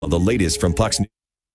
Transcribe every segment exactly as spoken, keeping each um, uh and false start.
The latest from Fox News.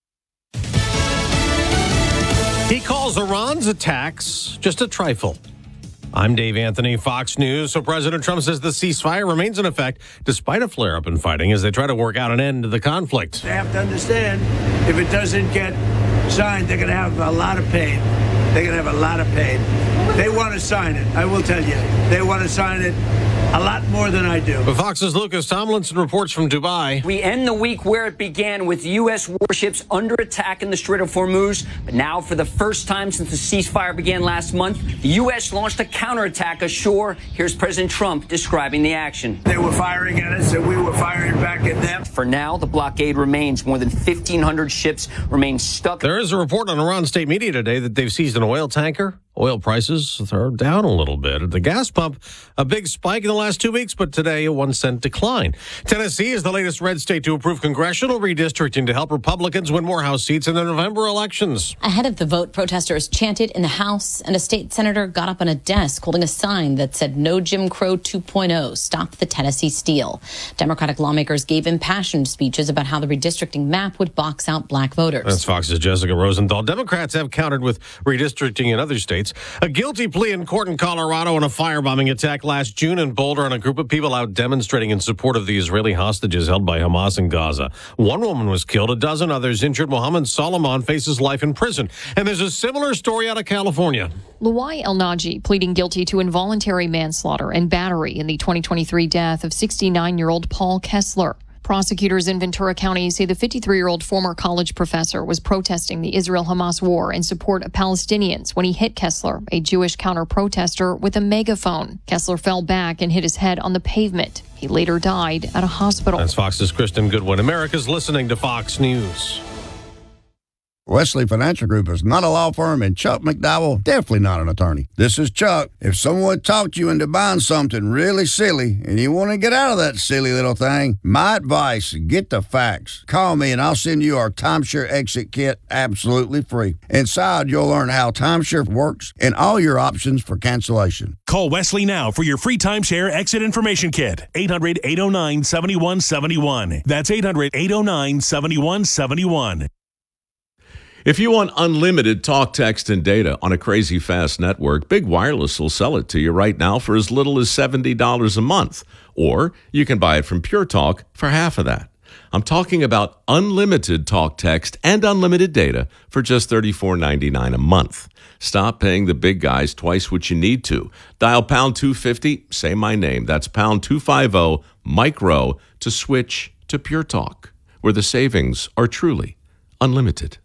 He calls Iran's attacks just a trifle. I'm Dave Anthony, Fox News. So President Trump says the ceasefire remains in effect despite a flare-up in fighting as they try to work out an end to the conflict. They have to understand if it doesn't get signed, they're going to have a lot of pain. They're going to have a lot of pain. They want to sign it. I will tell you. They want to sign it a lot more than I do. But Fox's Lucas Tomlinson reports from Dubai. We end the week where it began with U S warships under attack in the Strait of Hormuz. But now, for the first time since the ceasefire began last month, the U S launched a counterattack ashore. Here's President Trump describing the action. They were firing at us and we were firing back at them. For now, the blockade remains. More than fifteen hundred ships remain stuck. There is a report on Iran state media today that they've seized an oil tanker. Oil prices are down a little bit. At the gas pump, a big spike in the last two weeks, but today a one cent decline. Tennessee is the latest red state to approve congressional redistricting to help Republicans win more House seats in the November elections. Ahead of the vote, protesters chanted in the House, and a state senator got up on a desk holding a sign that said "No Jim Crow two point oh, stop the Tennessee steal." Democratic lawmakers gave impassioned speeches about how the redistricting map would box out black voters. That's Fox's Jessica Rosenthal. Democrats have countered with redistricting in other states. A guilty plea in court in Colorado in a firebombing attack last June in Boulder on a group of people out demonstrating in support of the Israeli hostages held by Hamas in Gaza. One woman was killed, a dozen others injured. Mohammed Solomon faces life in prison. And there's a similar story out of California. Luai El-Naji pleading guilty to involuntary manslaughter and battery in the twenty twenty-three death of sixty-nine-year-old Paul Kessler. Prosecutors in Ventura County say the fifty-three-year-old former college professor was protesting the Israel-Hamas war in support of Palestinians when he hit Kessler, a Jewish counter-protester, with a megaphone. Kessler fell back and hit his head on the pavement. He later died at a hospital. That's Fox's Kristen Goodwin. America's listening to Fox News. Wesley Financial Group is not a law firm, and Chuck McDowell, definitely not an attorney. This is Chuck. If someone talked you into buying something really silly and you want to get out of that silly little thing, my advice, get the facts. Call me and I'll send you our timeshare exit kit absolutely free. Inside, you'll learn how timeshare works and all your options for cancellation. Call Wesley now for your free timeshare exit information kit. eight hundred, eight oh nine, seven one seven one. That's eight hundred, eight oh nine, seven one seven one. If you want unlimited talk, text, and data on a crazy fast network, Big Wireless will sell it to you right now for as little as seventy dollars a month. Or you can buy it from Pure Talk for half of that. I'm talking about unlimited talk, text, and unlimited data for just thirty-four ninety-nine a month. Stop paying the big guys twice what you need to. Dial pound two fifty, say my name. That's pound two fifty, micro, to switch to Pure Talk, where the savings are truly unlimited.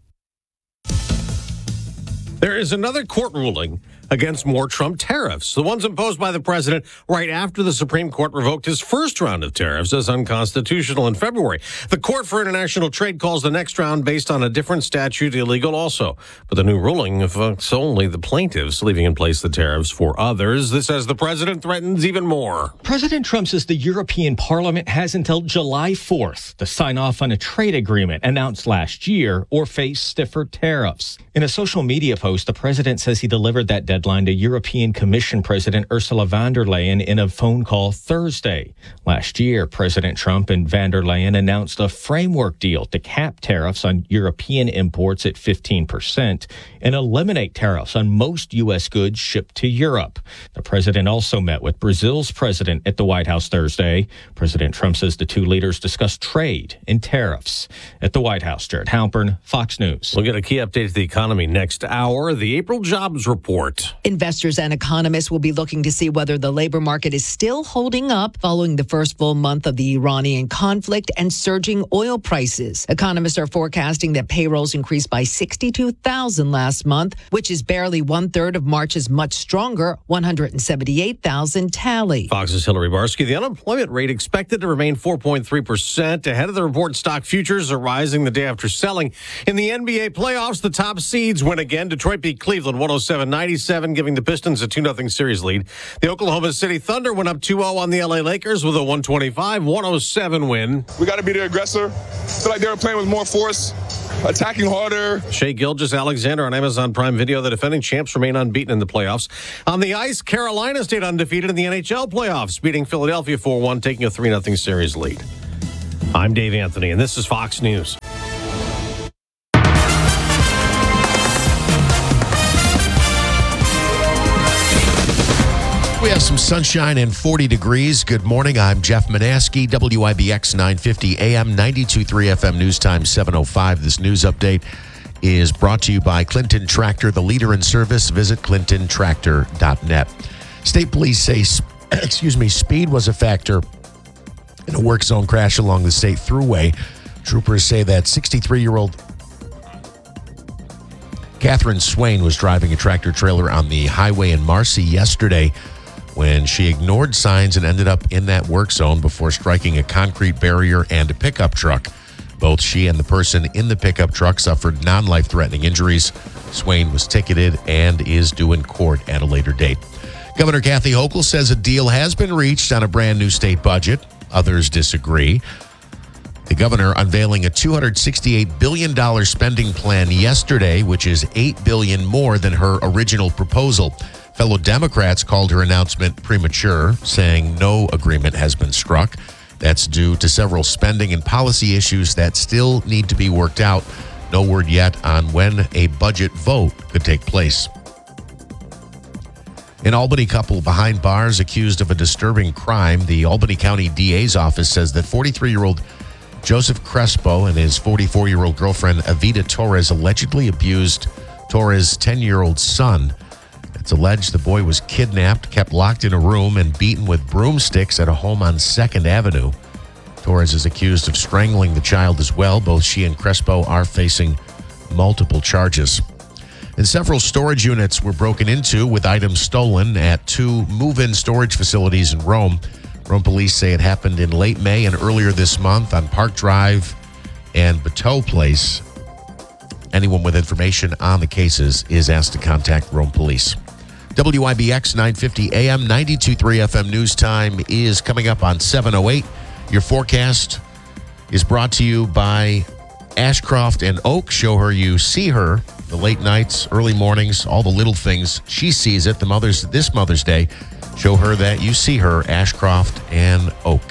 There is another court ruling against more Trump tariffs, the ones imposed by the president right after the Supreme Court revoked his first round of tariffs as unconstitutional in February. The Court for International Trade calls the next round based on a different statute illegal also. But the new ruling affects only the plaintiffs, leaving in place the tariffs for others. This as the president threatens even more. President Trump says the European Parliament has until July fourth to sign off on a trade agreement announced last year or face stiffer tariffs. In a social media post, the president says he delivered that deadline to European Commission President Ursula von der Leyen in a phone call Thursday. Last year, President Trump and von der Leyen announced a framework deal to cap tariffs on European imports at fifteen percent and eliminate tariffs on most U S goods shipped to Europe. The president also met with Brazil's president at the White House Thursday. President Trump says the two leaders discussed trade and tariffs. At the White House, Jared Halpern, Fox News. We'll get a key update to the economy next hour, the April jobs report. Investors and economists will be looking to see whether the labor market is still holding up following the first full month of the Iranian conflict and surging oil prices. Economists are forecasting that payrolls increased by sixty-two thousand last month, which is barely one-third of March's much stronger one hundred seventy-eight thousand tally. Fox's Hillary Barsky. The unemployment rate expected to remain four point three percent. Ahead of the report, stock futures are rising the day after selling. In the N B A playoffs, the top seeds win again. Detroit beat Cleveland one oh seven ninety-seven, giving the Pistons a two nothing series lead. The Oklahoma City Thunder went up two oh on the L A Lakers with a one twenty-five one oh seven win. We got to be the aggressor. I feel like they were playing with more force, attacking harder. Shai Gilgeous-Alexander on Amazon Prime Video. The defending champs remain unbeaten in the playoffs. On the ice, Carolina stayed undefeated in the N H L playoffs, beating Philadelphia four one, taking a three nothing series lead. I'm Dave Anthony, and this is Fox News. We have some sunshine and forty degrees. Good morning. I'm Jeff Manaski, W I B X nine fifty A M, ninety-two point three F M News Time seven oh five. This news update is brought to you by Clinton Tractor, the leader in service. Visit clinton tractor dot net. State police say, excuse me, speed was a factor in a work zone crash along the state thruway. Troopers say that sixty-three-year-old Catherine Swain was driving a tractor trailer on the highway in Marcy yesterday when she ignored signs and ended up in that work zone before striking a concrete barrier and a pickup truck. Both she and the person in the pickup truck suffered non-life-threatening injuries. Swain was ticketed and is due in court at a later date. Governor Kathy Hochul says a deal has been reached on a brand new state budget. Others disagree. The governor unveiling a two hundred sixty-eight billion dollars spending plan yesterday, which is eight billion dollars more than her original proposal. Fellow Democrats called her announcement premature, saying no agreement has been struck. That's due to several spending and policy issues that still need to be worked out. No word yet on when a budget vote could take place. An Albany couple behind bars accused of a disturbing crime. The Albany County D A's office says that forty-three-year-old Joseph Crespo and his forty-four-year-old girlfriend Evita Torres allegedly abused Torres' ten-year-old son. It's alleged the boy was kidnapped, kept locked in a room, and beaten with broomsticks at a home on second Avenue. Torres is accused of strangling the child as well. Both she and Crespo are facing multiple charges. And several storage units were broken into with items stolen at two move-in storage facilities in Rome. Rome police say it happened in late May and earlier this month on Park Drive and Bateau Place. Anyone with information on the cases is asked to contact Rome police. W I B X nine fifty A M, ninety-two point three F M News Time is coming up on seven oh eight. Your forecast is brought to you by Ashcroft and Oak. Show her you see her. The late nights, early mornings, all the little things. She sees it. The Mother's this Mother's Day. Show her that you see her. Ashcroft and Oak.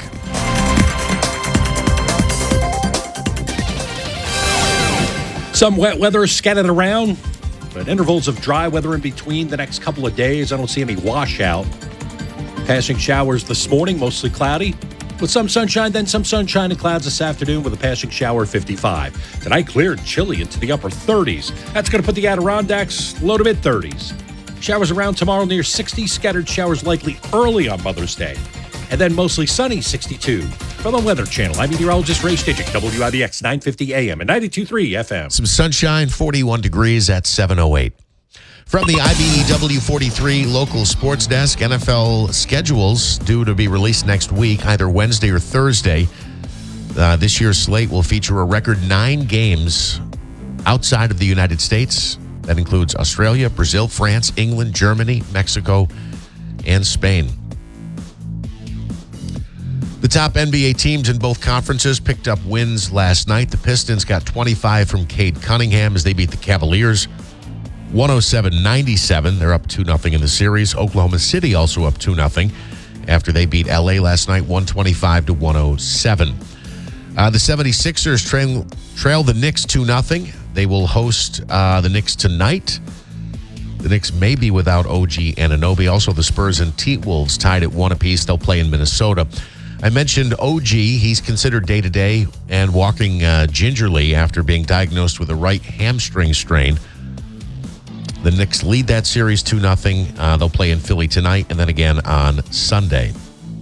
Some wet weather scattered around, but intervals of dry weather in between the next couple of days. I don't see any washout. Passing showers this morning, mostly cloudy, with some sunshine, then some sunshine and clouds this afternoon with a passing shower at fifty-five. Tonight, clear and chilly into the upper thirties. That's going to put the Adirondacks low to mid-thirties. Showers around tomorrow near sixty, scattered showers likely early on Mother's Day. And then mostly sunny, sixty-two. From the Weather Channel, I'm meteorologist Ray Stitchick, W I B X nine fifty A M and ninety-two point three F M. Some sunshine, forty-one degrees at seven oh eight. From the I B E W forty-three local sports desk, N F L schedules due to be released next week, either Wednesday or Thursday. Uh, this year's slate will feature a record nine games outside of the United States. That includes Australia, Brazil, France, England, Germany, Mexico, and Spain. The top N B A teams in both conferences picked up wins last night. The Pistons got twenty-five from Cade Cunningham as they beat the Cavaliers one oh seven ninety-seven. They're up two nothing in the series. Oklahoma City also up two nothing after they beat L A last night one twenty-five to one oh seven. Uh, the seventy-sixers trail, trail the Knicks two nothing. They will host uh, the Knicks tonight. The Knicks may be without O G Anunoby. Also, the Spurs and T-Wolves tied at one apiece. They'll play in Minnesota. I mentioned O G. He's considered day-to-day and walking uh, gingerly after being diagnosed with a right hamstring strain. The Knicks lead that series two nothing. Uh, they'll play in Philly tonight and then again on Sunday.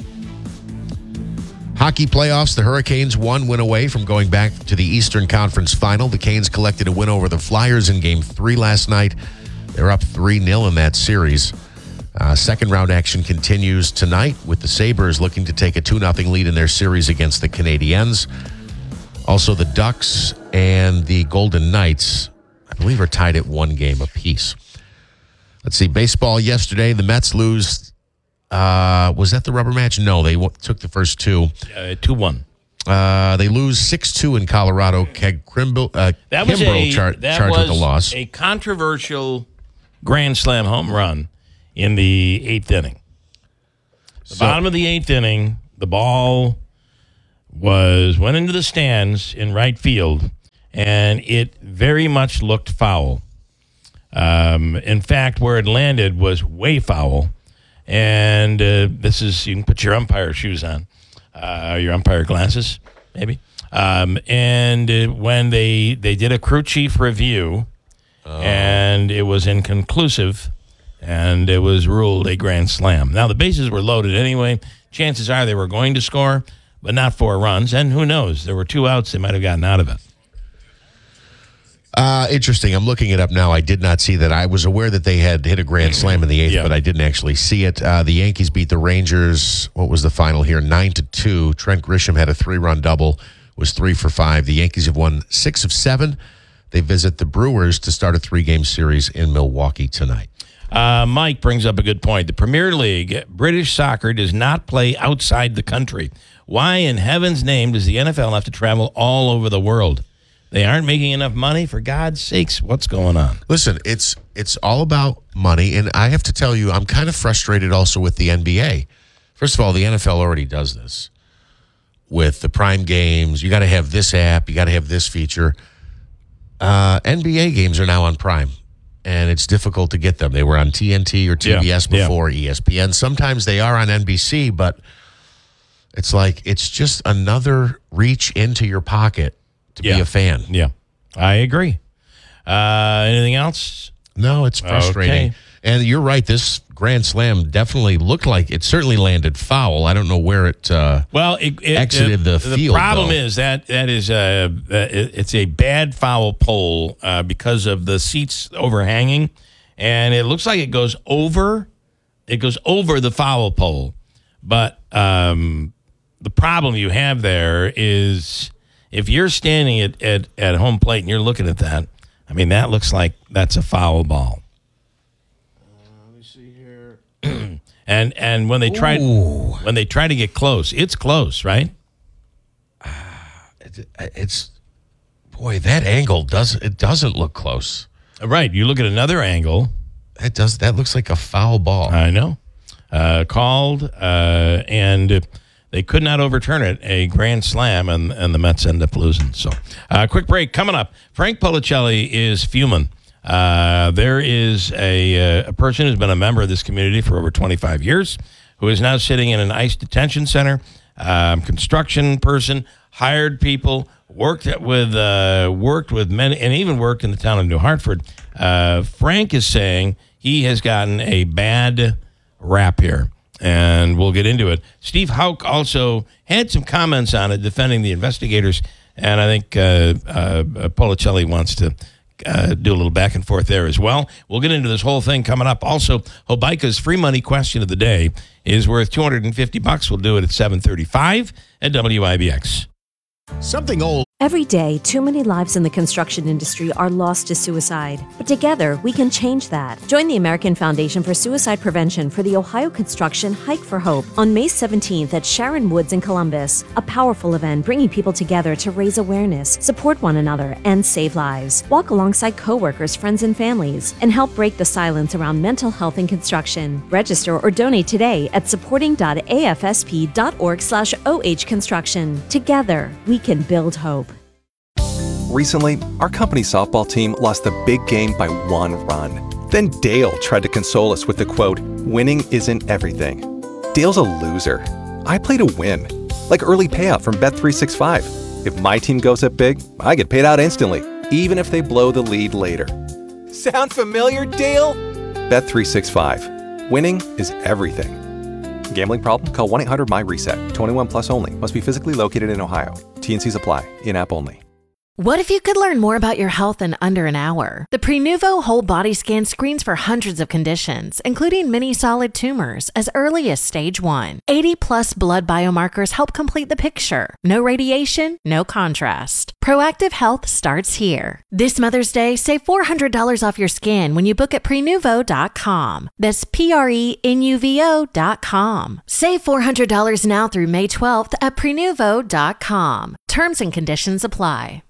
Hockey playoffs, the Hurricanes one win away from going back to the Eastern Conference Final. The Canes collected a win over the Flyers in Game three last night. They're up three nil in that series. Uh, second round action continues tonight with the Sabres looking to take a two nothing lead in their series against the Canadiens. Also, the Ducks and the Golden Knights, I believe, are tied at one game apiece. Let's see, baseball yesterday, the Mets lose. Uh, was that the rubber match? No, they w- took the first two. Uh, two one. Uh, they lose six two in Colorado. Keg Kimbrel, uh, that was Kimbrel a, char- that charged was with the loss. A controversial grand slam home run in the eighth inning. The so, bottom of the eighth inning, the ball was went into the stands in right field, and it very much looked foul. Um, in fact, where it landed was way foul. And uh, this is, you can put your umpire shoes on, uh, your umpire glasses, maybe. Um, and uh, when they, they did a crew chief review, oh. and it was inconclusive, and it was ruled a grand slam. Now, the bases were loaded anyway. Chances are they were going to score, but not four runs. And who knows? There were two outs. They might have gotten out of it. Uh, interesting. I'm looking it up now. I did not see that. I was aware that they had hit a grand slam in the eighth, yeah. but I didn't actually see it. Uh, the Yankees beat the Rangers. What was the final here? Nine to two. Trent Grisham had a three-run double, was three for five. The Yankees have won six of seven. They visit the Brewers to start a three-game series in Milwaukee tonight. Uh, Mike brings up a good point. The Premier League, British soccer, does not play outside the country. Why in heaven's name does the N F L have to travel all over the world? They aren't making enough money? For God's sakes, what's going on? Listen, it's it's all about money, and I have to tell you, I'm kind of frustrated also with the N B A. First of all, the N F L already does this with the Prime games. You got to have this app. You got to have this feature. Uh, N B A games are now on Prime, and it's difficult to get them. They were on T N T or T B S yeah, before, yeah. E S P N. Sometimes they are on N B C, but it's like it's just another reach into your pocket to yeah. be a fan. Yeah, I agree. Uh, anything else? No, it's frustrating. Okay. And you're right. This Grand Slam definitely looked like it certainly landed foul. I don't know where it, uh, well, it, it exited uh, the, the field. The problem though. is that that is a, uh, it's a bad foul pole uh, because of the seats overhanging, and it looks like it goes over. It goes over the foul pole, but um, the problem you have there is, if you're standing at, at, at home plate and you're looking at that, I mean, that looks like that's a foul ball. Uh, let me see here. and and when they try Ooh. when they try to get close, it's close, right? Uh, it, it's boy, that angle doesn't it doesn't look close. Right. You look at another angle. That does that looks like a foul ball. I know. Uh, called uh, and. They could not overturn it, a grand slam, and, and the Mets end up losing. So, uh, quick break coming up. Frank Policelli is fuming. Uh, there is a, a person who's been a member of this community for over twenty-five years who is now sitting in an ICE detention center, um, construction person, hired people, worked with uh, worked with many, and even worked in the town of New Hartford. Uh, Frank is saying he has gotten a bad rap here. And we'll get into it. Steve Houck also had some comments on it, defending the investigators. And I think uh, uh, Policelli wants to uh, do a little back and forth there as well. We'll get into this whole thing coming up. Also, Hobica's free money question of the day is worth two hundred fifty bucks. We'll do it at seven thirty-five at W I B X. Something old. Every day, too many lives in the construction industry are lost to suicide. But together, we can change that. Join the American Foundation for Suicide Prevention for the Ohio Construction Hike for Hope on May seventeenth at Sharon Woods in Columbus. A powerful event bringing people together to raise awareness, support one another, and save lives. Walk alongside coworkers, friends, and families, and help break the silence around mental health in construction. Register or donate today at supporting dot a f s p dot org slash o h construction. Together, we can build hope. Recently, our company softball team lost the big game by one run. Then Dale tried to console us with the quote, "Winning isn't everything." Dale's a loser. I play to win. Like early payout from Bet three sixty-five. If my team goes up big, I get paid out instantly, even if they blow the lead later. Sound familiar, Dale? Bet three sixty-five. Winning is everything. Gambling problem? Call one eight hundred my reset. twenty-one plus only. Must be physically located in Ohio. T N Cs apply. In-app only. What if you could learn more about your health in under an hour? The Prenuvo Whole Body Scan screens for hundreds of conditions, including many solid tumors, as early as stage one. eighty plus blood biomarkers help complete the picture. No radiation, no contrast. Proactive health starts here. This Mother's Day, save four hundred dollars off your scan when you book at prenuvo dot com. That's P R E N U V O dot com. Save four hundred dollars now through May twelfth at prenuvo dot com. Terms and conditions apply.